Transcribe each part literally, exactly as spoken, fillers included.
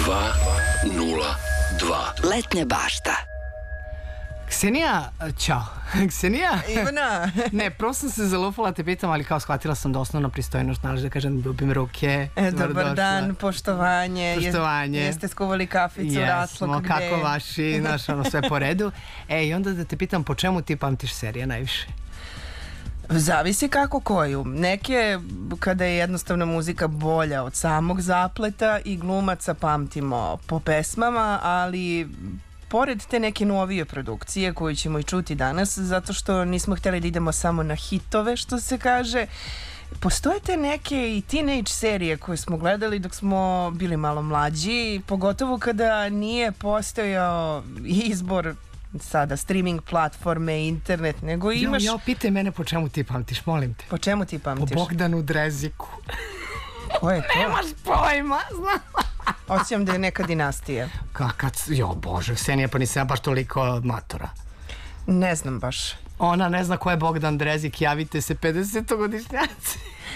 dva nula dva. Letnja bašta. Ksenija, ćao. Ksenija? Ivana. Ne, prosto sam se zalupala, te pitam, ali kao shvatila sam da osnovna pristojnost nalazi da kažem ljubim ruke. E, dobar dan, poštovanje. Poštovanje. Jeste skuvali kaficu, raslog, Jesmo, gde? kako vaši, znaš, ono, sve po redu. E, i onda da te pitam, po čemu ti pamtiš serije najviše? Zavisi kako koju. Neke, kada je jednostavna muzika bolja od samog zapleta i glumaca, pamtimo po pesmama, ali pored te neke novije produkcije koju ćemo i čuti danas, zato što nismo htjeli da idemo samo na hitove, što se kaže, postoje te neke i teenage serije koje smo gledali dok smo bili malo mlađi, pogotovo kada nije postojao izbor sada streaming platforme, internet, nego imaš... Jo, jo, pitaj mene po čemu ti pamtiš, molim te. Po čemu ti pamtiš? Po Bogdanu Dreziku. Ko je to? Nemaš pojma, znam. Osjećam da je neka dinastija. Kakac, jo bože, Ksenija, pa nisam ja baš toliko matora. Ne znam baš. Ona ne zna ko je Bogdan Drezik, javite se pedesetogodišnjaci.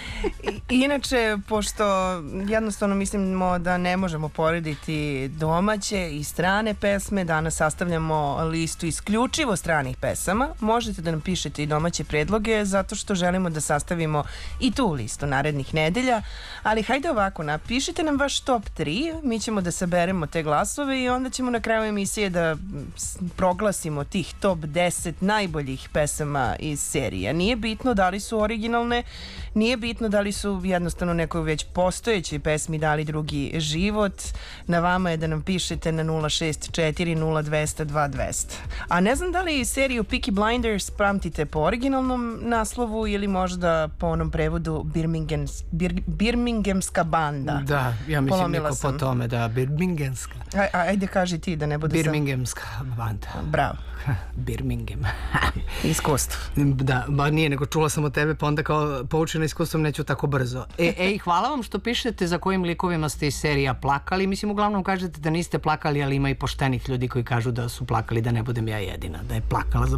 Inače, pošto jednostavno mislimo da ne možemo porediti domaće i strane pesme, danas sastavljamo listu isključivo stranih pesama. Možete da nam pišete i domaće predloge, zato što želimo da sastavimo i tu listu narednih nedelja. Ali hajde ovako, napišite nam vaš top tri, mi ćemo da saberemo te glasove i onda ćemo na kraju emisije da proglasimo tih top deset najboljih pesama iz serija. Nije bitno da li su originalne, nije bitno da li su jednostavno nekoj već postojećoj pesmi dali drugi život. Na vama je da nam pišete na nula šest četiri nula dvesta dva dvesta. A ne znam da li seriju Peaky Blinders pamtite po originalnom naslovu ili možda po onom prevodu Birminghams, Bir, Birminghamska banda. Da, ja mislim Polomila neko sam. po tome, da, Birminghamska. Aj, ajde kaži ti da ne bude Birminghamska banda. sam... Bravo. Birmingham. Iskustvo. Da, ba nije, nego čula sam od tebe, pa onda kao poučena iskustvom neću tako brzo. E, ej, hvala vam što pišete za kojim likovima ste iz serija plakali. Mislim, uglavnom kažete da niste plakali, ali ima i poštenih ljudi koji kažu da su plakali, da ne budem ja jedina, da je plakala za